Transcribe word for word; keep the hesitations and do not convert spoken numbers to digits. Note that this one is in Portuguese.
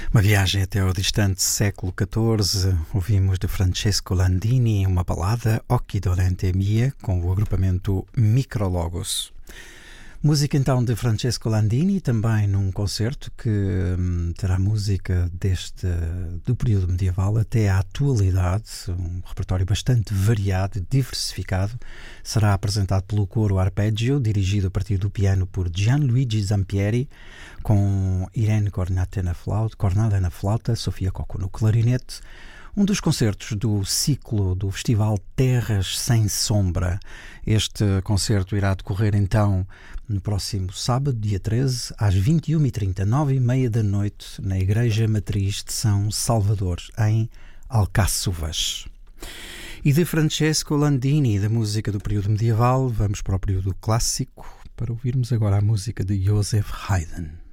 Uma viagem até ao distante século catorze, ouvimos de Francesco Landini uma balada Occhi dolente mia com o agrupamento Micrologos. Música então de Francesco Landini, também num concerto que hum, terá música deste, do período medieval até à atualidade, um repertório bastante variado e diversificado. Será apresentado pelo coro Arpeggio, dirigido a partir do piano por Gianluigi Zampieri, com Irene Cornate na flauta, Cornada na flauta, Sofia Cocco no clarinete. Um dos concertos do ciclo do Festival Terras Sem Sombra. Este concerto irá decorrer então no próximo sábado, dia treze, às vinte e uma e trinta, nove e meia da noite, na Igreja Matriz de São Salvador, em Alcáçovas. E de Francesco Landini, da música do período medieval, vamos para o período clássico, para ouvirmos agora a música de Joseph Haydn.